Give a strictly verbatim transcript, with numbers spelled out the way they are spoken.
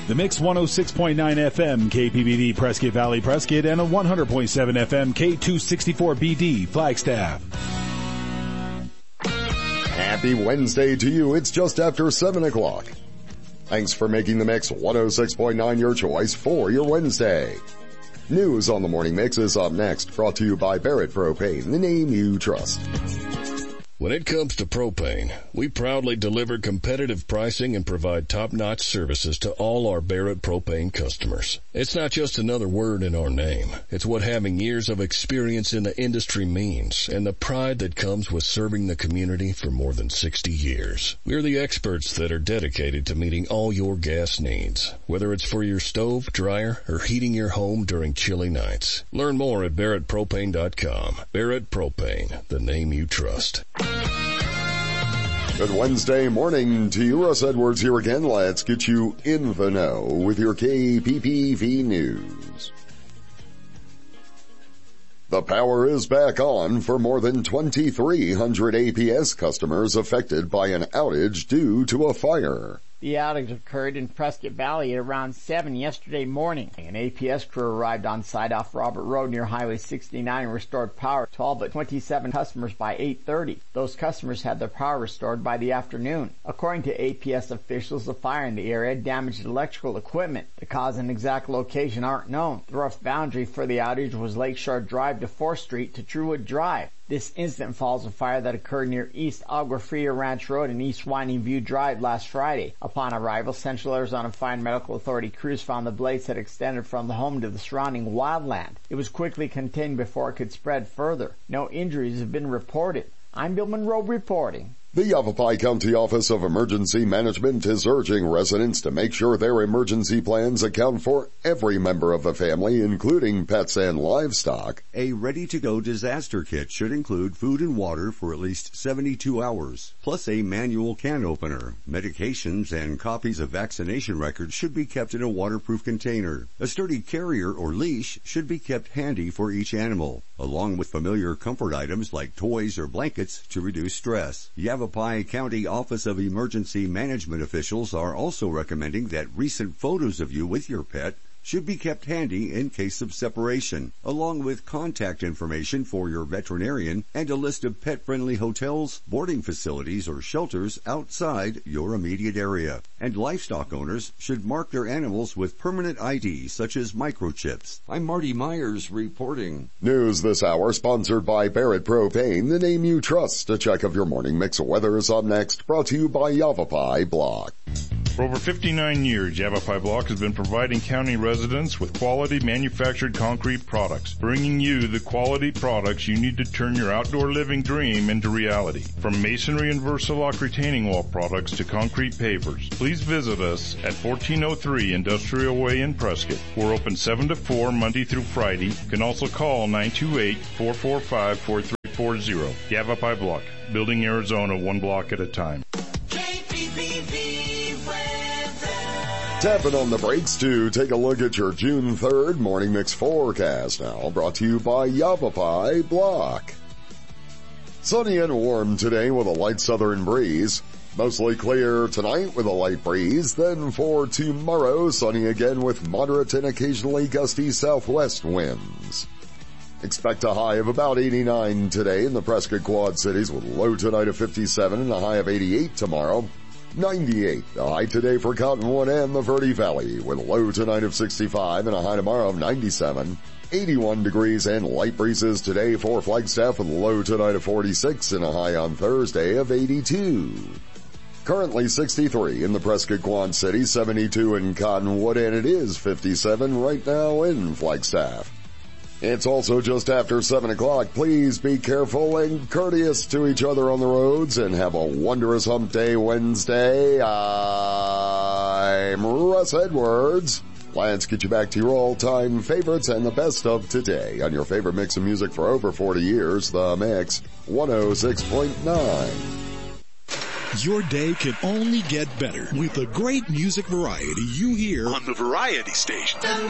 The Mix one oh six point nine F M, K P B D, Prescott Valley, Prescott, and a one hundred point seven F M, K two sixty-four B D, Flagstaff. Happy Wednesday to you. It's just after seven o'clock. Thanks for making the Mix one oh six point nine your choice for your Wednesday. News on the Morning Mix is up next, brought to you by Barrett Propane, the name you trust. When it comes to propane, we proudly deliver competitive pricing and provide top-notch services to all our Barrett Propane customers. It's not just another word in our name. It's what having years of experience in the industry means, and the pride that comes with serving the community for more than sixty years. We're the experts that are dedicated to meeting all your gas needs, whether it's for your stove, dryer, or heating your home during chilly nights. Learn more at barrett propane dot com. Barrett Propane, the name you trust. Good Wednesday morning to you. Russ Edwards here again. Let's get you in the know with your K P P V News. The power is back on for more than twenty-three hundred A P S customers affected by an outage due to a fire. The outage occurred in Prescott Valley at around seven yesterday morning. An A P S crew arrived on site off Robert Road near Highway sixty-nine and restored power to all but twenty-seven customers by eight thirty. Those customers had their power restored by the afternoon. According to A P S officials, the fire in the area damaged electrical equipment. The cause and exact location aren't known. The rough boundary for the outage was Lakeshore Drive to fourth Street to Truewood Drive. This incident follows a fire that occurred near East Agua Fria Ranch Road and East Winding View Drive last Friday. Upon arrival, Central Arizona Fire and Medical Authority crews found the blaze had extended from the home to the surrounding wildland. It was quickly contained before it could spread further. No injuries have been reported. I'm Bill Monroe reporting. The Yavapai County Office of Emergency Management is urging residents to make sure their emergency plans account for every member of the family, including pets and livestock. A ready-to-go disaster kit should include food and water for at least seventy-two hours, plus a manual can opener. Medications and copies of vaccination records should be kept in a waterproof container. A sturdy carrier or leash should be kept handy for each animal, along with familiar comfort items like toys or blankets to reduce stress. Yavapai County Office of Emergency Management officials are also recommending that recent photos of you with your pet should be kept handy in case of separation, along with contact information for your veterinarian and a list of pet-friendly hotels, boarding facilities, or shelters outside your immediate area. And livestock owners should mark their animals with permanent I D, such as microchips. I'm Marty Myers reporting. News this hour sponsored by Barrett Propane, the name you trust. A check of your morning mix of weather is up next, brought to you by Yavapai Block. For over fifty-nine years, Yavapai Block has been providing county residents with quality manufactured concrete products, bringing you the quality products you need to turn your outdoor living dream into reality. From masonry and Versalock retaining wall products to concrete pavers, please visit us at fourteen oh three Industrial Way in Prescott. We're open seven to four Monday through Friday. You can also call nine two eight, four four five, four three four zero. Yavapai Block, building Arizona one block at a time. Tapping on the brakes to take a look at your June third Morning Mix forecast now, brought to you by Yavapai Block. Sunny and warm today with a light southern breeze. Mostly clear tonight with a light breeze. Then for tomorrow, sunny again with moderate and occasionally gusty southwest winds. Expect a high of about eighty-nine today in the Prescott Quad Cities with a low tonight of fifty-seven and a high of eighty-eight tomorrow. ninety-eight, the high today for Cottonwood and the Verde Valley with a low tonight of sixty-five and a high tomorrow of ninety-seven. eighty-one degrees and light breezes today for Flagstaff with a low tonight of forty-six and a high on Thursday of eighty-two. Currently sixty-three in the Prescott Quad City, seventy-two in Cottonwood, and it is fifty-seven right now in Flagstaff. It's also just after seven o'clock. Please be careful and courteous to each other on the roads and have a wondrous hump day Wednesday. I'm Russ Edwards. Let's get you back to your all-time favorites and the best of today on your favorite mix of music for over forty years, The Mix one oh six point nine. Your day can only get better with the great music variety you hear on the Variety Station.